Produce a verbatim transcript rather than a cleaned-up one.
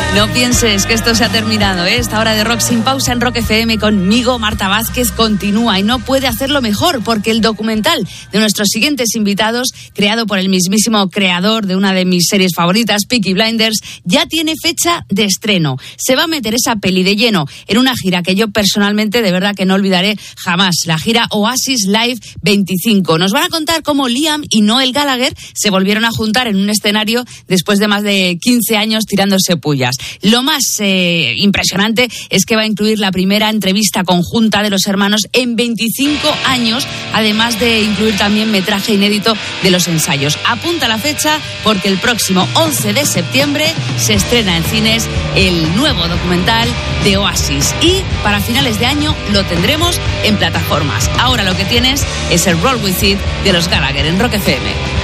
No pienses que esto se ha terminado, ¿eh? Esta hora de Rock sin pausa en Rock F M conmigo, Marta Vázquez, continúa y no puede hacerlo mejor porque el documental de nuestros siguientes invitados, creado por el mismísimo creador de una de mis series favoritas, Peaky Blinders, ya tiene fecha de estreno. Se va a meter esa peli de lleno en una gira que yo personalmente de verdad que no olvidaré jamás, la gira Oasis Live veinticinco. Nos van a contar cómo Liam y Noel Gallagher se volvieron a juntar en un escenario después de más de quince años tirándose pullas. Lo más eh, impresionante es que va a incluir la primera entrevista conjunta de los hermanos en veinticinco años, además de incluir también metraje inédito de los ensayos. Apunta la fecha porque el próximo once de septiembre se estrena en cines el nuevo documental de Oasis y para finales de año lo tendremos en plataformas. Ahora lo que tienes es el Roll With It de los Gallagher en Rock F M.